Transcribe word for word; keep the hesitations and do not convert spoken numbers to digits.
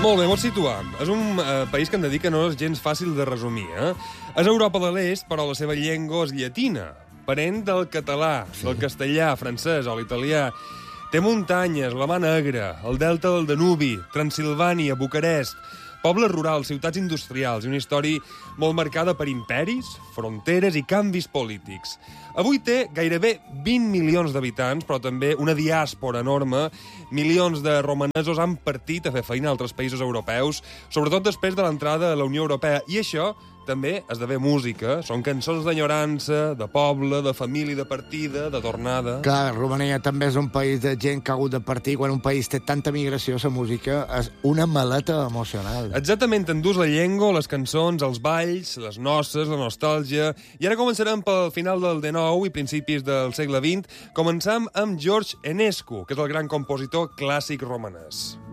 Molt bé, molt situar. És un eh, país que em dedica no és gens fàcil de resumir. Eh? És Europa de l'Est, però la seva llengua és llatina, parent del català, sí. del castellà, francès o l'italià. Té muntanyes, la Mar Negra, el delta del Danubi, Transilvània, Bucarest, pobles rurals, ciutats industrials i una història molt marcada per imperis, fronteres i canvis polítics. Avui té gairebé vint milions d'habitants, però també una diàspora enorme. Milions de romanesos han partit a fer feina a altres països europeus, sobretot després de l'entrada a la Unió Europea. I això també esdevé música. Són cançons d'enyorança, de poble, de família, de partida, de tornada. Clar, Romania també és un país de gent que ha hagut de partir. Quan un país té tanta migració, la música és una maleta emocional. Exactament, t'endús la llengua, les cançons, els balls, les noces, la nostàlgia. I ara començarem pel final del dinou i principis del segle vint. Començam amb George Enescu, que és el gran compositor clàssic romanès.